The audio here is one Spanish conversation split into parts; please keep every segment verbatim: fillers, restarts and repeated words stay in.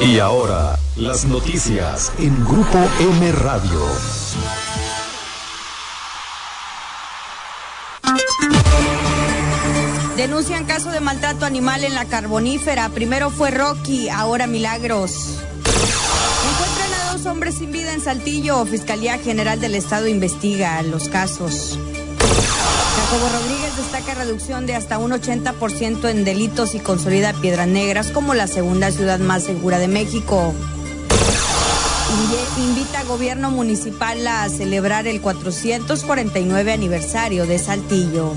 Y ahora, las noticias en Grupo M Radio. Denuncian caso de maltrato animal en la Carbonífera. Primero fue Rocky, ahora Milagros. Encuentran a dos hombres sin vida en Saltillo. Fiscalía General del Estado investiga los casos. Jacobo Rodríguez destaca reducción de hasta un ochenta por ciento en delitos y consolida Piedras Negras como la segunda ciudad más segura de México. Invita a gobierno municipal a celebrar el cuatrocientos cuarenta y nueve aniversario de Saltillo.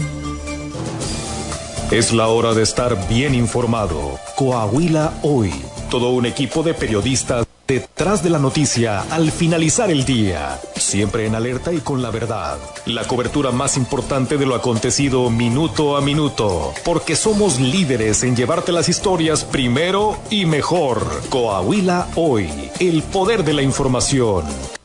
Es la hora de estar bien informado. Coahuila Hoy. Todo un equipo de periodistas detrás de la noticia al finalizar el día. Siempre en alerta y con la verdad. La cobertura más importante de lo acontecido minuto a minuto. Porque somos líderes en llevarte las historias primero y mejor. Coahuila Hoy. El poder de la información.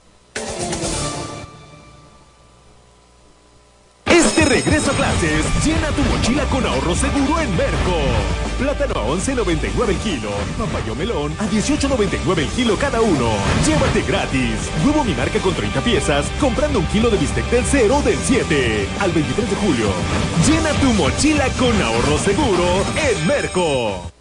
Regreso a clases, llena tu mochila con ahorro seguro en Merco. Plátano a once noventa y nueve el kilo, papayo melón a dieciocho noventa y nueve el kilo cada uno. Llévate gratis. Huevo mi marca con treinta piezas, comprando un kilo de bistec del cero del siete. Al veintitrés de julio. Llena tu mochila con ahorro seguro en Merco.